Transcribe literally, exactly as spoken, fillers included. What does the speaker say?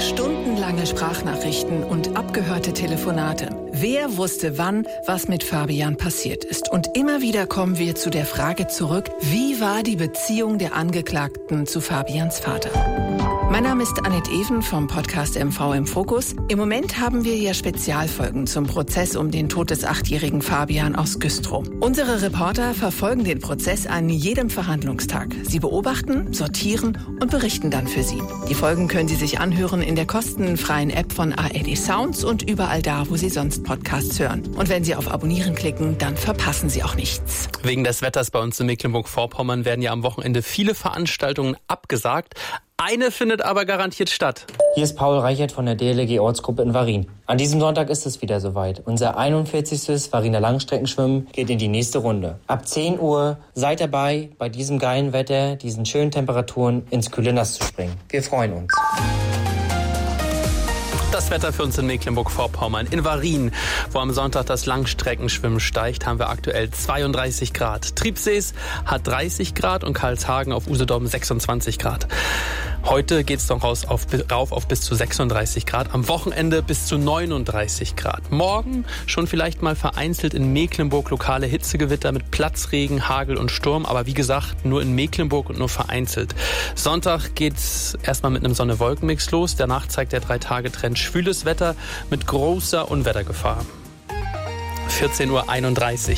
Stundenlange Sprachnachrichten und abgehörte Telefonate. Wer wusste wann, was mit Fabian passiert ist? Und immer wieder kommen wir zu der Frage zurück, wie war die Beziehung der Angeklagten zu Fabians Vater? Mein Name ist Annette Even vom Podcast M V im Fokus. Im Moment haben wir ja Spezialfolgen zum Prozess um den Tod des achtjährigen Fabian aus Güstrow. Unsere Reporter verfolgen den Prozess an jedem Verhandlungstag. Sie beobachten, sortieren und berichten dann für Sie. Die Folgen können Sie sich anhören in der kostenfreien App von A R D Sounds und überall da, wo Sie sonst Podcasts hören. Und wenn Sie auf Abonnieren klicken, dann verpassen Sie auch nichts. Wegen des Wetters bei uns in Mecklenburg-Vorpommern werden ja am Wochenende viele Veranstaltungen abgesagt. Eine findet aber garantiert statt. Hier ist Paul Reichert von der D L G Ortsgruppe in Varin. An diesem Sonntag ist es wieder soweit. Unser einundvierzigstes Variner Langstreckenschwimmen geht in die nächste Runde. Ab zehn Uhr seid dabei, bei diesem geilen Wetter, diesen schönen Temperaturen ins kühle Nass zu springen. Wir freuen uns. Das Wetter für uns in Mecklenburg-Vorpommern. In Varin, wo am Sonntag das Langstreckenschwimmen steigt, haben wir aktuell zweiunddreißig Grad. Triebsees hat dreißig Grad und Karlshagen auf Usedom sechsundzwanzig Grad. Heute geht es noch raus auf, rauf auf bis zu sechsunddreißig Grad. Am Wochenende bis zu neununddreißig Grad. Morgen schon vielleicht mal vereinzelt in Mecklenburg lokale Hitzegewitter mit Platzregen, Hagel und Sturm. Aber wie gesagt, nur in Mecklenburg und nur vereinzelt. Sonntag geht's erstmal mit einem Sonne-Wolken-Mix los. Danach zeigt der Drei-Tage-Trend schwüles Wetter mit großer Unwettergefahr. vierzehn Uhr einunddreißig.